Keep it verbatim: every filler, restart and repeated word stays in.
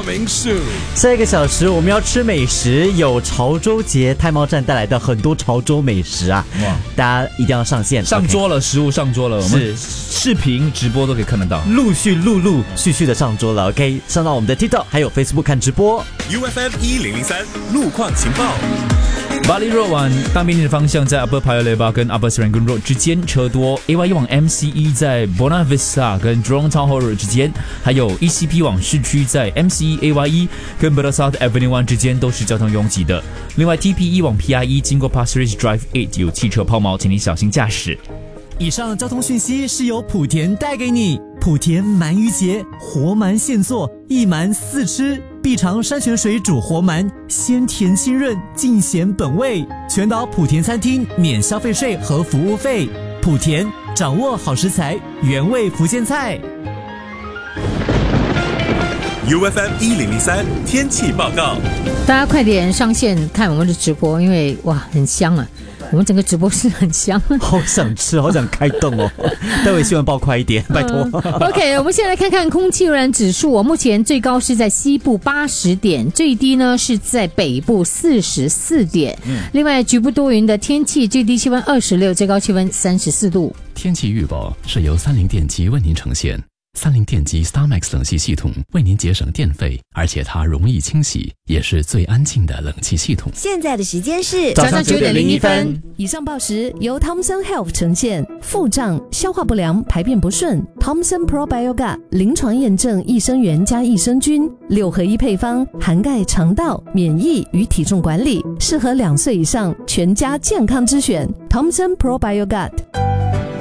coming soon。 下一个小时我们要吃美食，有潮州节太茂站带来的很多潮州美食啊，哇！大家一定要上线， 上桌了， okay. 食物上桌了，我们视频直播都可以看得到， 陆续陆陆续续的上桌了。OK， 上到我们的 TikTok 还有 Facebook 看直播。 U F M 一零零三路况情报。 巴黎 Road 往大边的方向，在 Upper Paya Lebar 跟 Upper Serangoon Road 之间车多 ；A Y E 往 M C E 在 Buona Vista 跟 Jurong Town Hall Road 之间，还有 E C P 往市区在 M C E A Y E 跟 Bedok South Avenue One 之间都是交通拥挤的。另外 T P E 往 P I E 经过 Pasir Ris Drive 八有汽车抛锚，请你小心驾驶。 以上交通讯息是由莆田带给你。莆田鳗鱼节，活鳗现做，一鳗四吃，必尝山泉水煮活鳗，鲜甜清润，尽显本味。全岛莆田餐厅免消费税和服务费。莆田掌握好食材，原味福建菜。 U F M 一零零三天气报告， 大家快点上线看我们的直播，因为哇很香啊！我们整个直播室很香， 好想吃，好想开动哦！待会新闻报快一点，拜托。 嗯、OK， 我们先来看看空气污染指数。目前最高是在西部八十点，最低呢是在北部四十四点。嗯、另外，局部多云的天气，最低气温二十六，最高气温三十四度。 天气预报是由三菱电机为您呈现。三菱电机 StarMax 冷气系统为您节省电费，而且它容易清洗，也是最安静的冷气系统。 现在的时间是早上九点零一分。 以上报时由 Thomson Health 呈现。腹胀、消化不良、排便不顺 ，Thomson Probiogat 临床验证益生元加益生菌六合一配方，涵盖肠道、免疫与体重管理，适合两岁以上全家健康之选。Thomson Probiogat。